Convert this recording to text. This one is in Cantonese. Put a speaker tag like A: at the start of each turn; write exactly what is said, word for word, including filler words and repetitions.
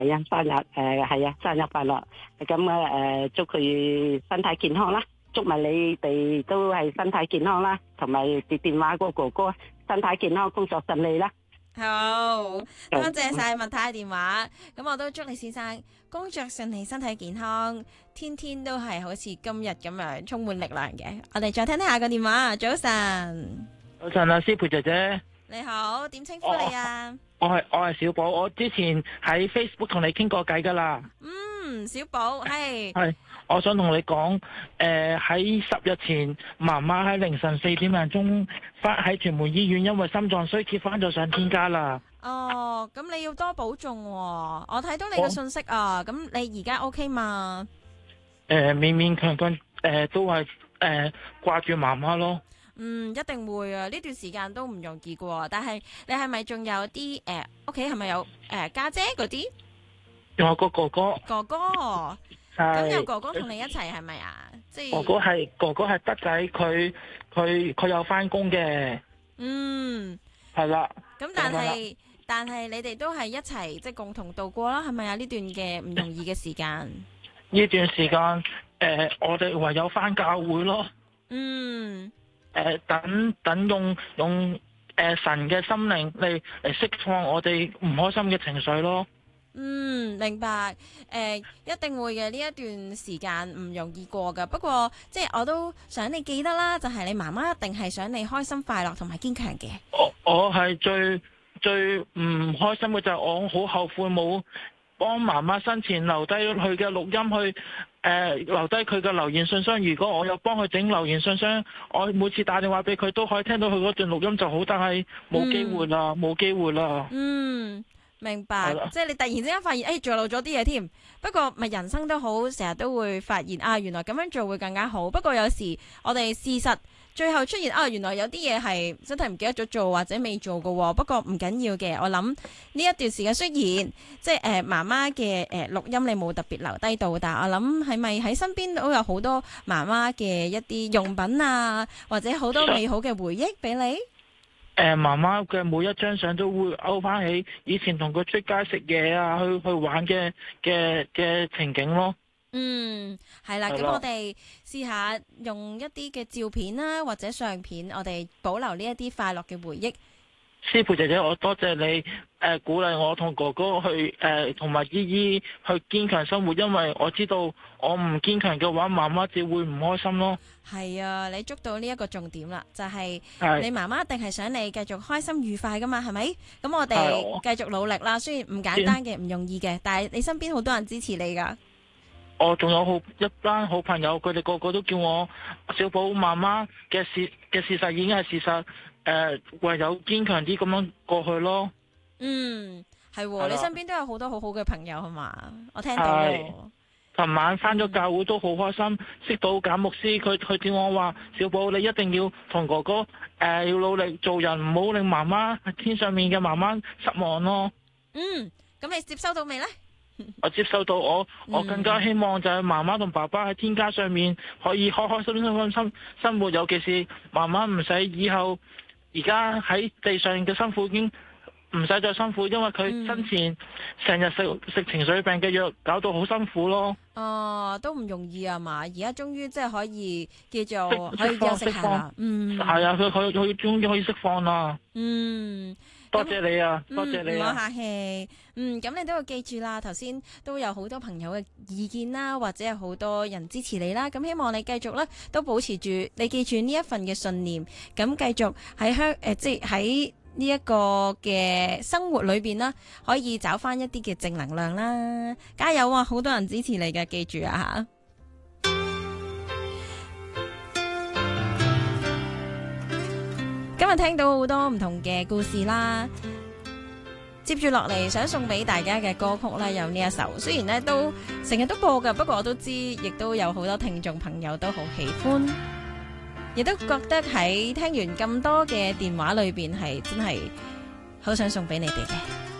A: 係啊，生日誒係啊，生日快樂！咁啊誒，祝佢身體健康啦，祝埋你哋都係身體健康啦，同埋接電話嗰個哥哥身體健康，工作順利啦。
B: 好，多謝晒麥太電話，咁我都祝你先生工作順利，身體健康，天天都係好似今日咁樣充滿力量嘅。我哋再聽聽下個電話，早晨。
C: 早晨啊，思培姐姐。
B: 你好，點稱呼你啊？
C: 我係我係小寶，我之前喺 Facebook 同你傾過偈噶啦。
B: 嗯，小寶係。
C: 係，我想同你講，誒喺十日前，媽媽喺凌晨四點零鐘翻喺屯門醫院，因為心臟衰竭翻咗上天家啦。
B: 哦，咁你要多保重喎。我睇到你嘅信息啊，咁你而家 OK 嘛？
C: 誒，勉勉強強，誒都係誒掛住媽媽咯。
B: 嗯，一定會啊！呢段時間都唔容易過，但係你係咪仲有啲誒屋企係咪有誒家姐嗰啲？
C: 仲有個哥哥。
B: 哥哥，咁有哥哥同你一齊係咪啊？即係
C: 哥哥係哥哥係德仔，佢佢佢有翻工嘅。
B: 嗯，
C: 係啦。
B: 咁但係但係你哋都係一齊即係共同度過啦，係咪啊？呢段嘅唔容易嘅時間。
C: 呢段時間誒、呃，我哋唯有翻教會咯。
B: 嗯。
C: 誒、呃，等等用用誒、呃、神嘅心靈嚟嚟釋放我哋唔開心嘅情緒咯。
B: 嗯，明白。誒、呃，一定會嘅，呢一段時間唔容易過噶。不過即係我都想你記得啦，就係、是、你媽媽一定係想你開心、快樂同埋堅強嘅。
C: 我我係最最唔開心嘅就係我好後悔冇幫媽媽生前留低佢嘅錄音去。誒、呃，留低佢嘅留言信箱。如果我有幫佢整留言信箱，我每次打電話俾佢都可以聽到佢嗰段錄音就好。但係冇機會啦，冇、嗯、機會啦。
B: 嗯，明白。即係你突然之間發現，誒、哎，做漏咗啲嘢添。不過咪人生都好，成日都會發現啊，原來咁樣做會更加好。不過有時我哋事實最後出現啊，原來有啲嘢係真係唔記得咗做或者未做喎。不過唔緊要嘅，我諗呢一段時間雖然即係誒媽媽嘅誒錄音你冇特別留低到，但係我諗係咪喺身邊都有好多媽媽嘅一啲用品啊，或者好多美好嘅回憶俾你？
C: 誒，媽媽嘅每一張相都會勾翻起以前同佢出街食嘢啊，去去玩嘅嘅嘅情景咯。
B: 嗯，係啦，咁我哋試下用一啲嘅照片啦，或者相片，我哋保留呢一啲快樂嘅回憶。
C: 師傅姐姐，我多謝你誒、呃、鼓勵我同哥哥去誒同埋姨姨去堅強生活，因為我知道我唔堅強嘅話，媽媽只會唔開心咯。
B: 係啊，你捉到呢一個重點啦，就係、是、你媽媽一定係想你繼續開心愉快噶嘛，係咪？咁我哋繼續努力啦，雖然唔簡單嘅，唔容易嘅，但係你身邊好多人支持你噶。
C: 我仲有好一班好朋友，佢哋個個都叫我小寶媽媽嘅事嘅事實已經係事實，誒、呃、唯有堅強啲咁樣過去咯。
B: 嗯，係喎，你身邊都有好多好好嘅朋友係嘛？我聽到咯。
C: 琴晚返咗教會都好開心，識到簡牧師，佢佢叫我話小寶你一定要同哥哥誒、呃、要努力做人，唔好令媽媽天上面嘅媽媽失望咯。
B: 嗯，咁你接收到未呢？
C: 我接受到我，我我更加希望就係媽媽同爸爸喺天家上面可以開開心心心生活，尤其是媽媽唔使以後而家喺地上嘅辛苦已經唔使再辛苦，因為佢生前成日食食情緒病嘅藥，搞到好辛苦咯。
B: 哦，都唔容易啊嘛，而家終於即係可以叫做可以休息下啦。嗯，
C: 係啊，佢佢佢終於可以釋放啦。
B: 嗯。
C: 多謝你啊，多謝你啊，
B: 唔好客氣。嗯，咁你都要記住啦。頭先都有好多朋友嘅意見啦，或者有好多人支持你啦。咁希望你繼續咧，都保持住你記住呢一份嘅信念。咁繼續喺香誒，即係喺呢一個嘅生活裏邊啦，可以找翻一啲嘅正能量啦。加油啊！好多人支持你嘅，記住啊吓。今日聽到好多唔同嘅故事啦，接住落嚟想送俾大家嘅歌曲咧，有呢一首，雖然咧都成日都播噶，不過我都知，亦都有好多聽眾朋友都好喜歡，亦都覺得喺聽完咁多嘅電話裏邊係真係好想送俾你哋嘅。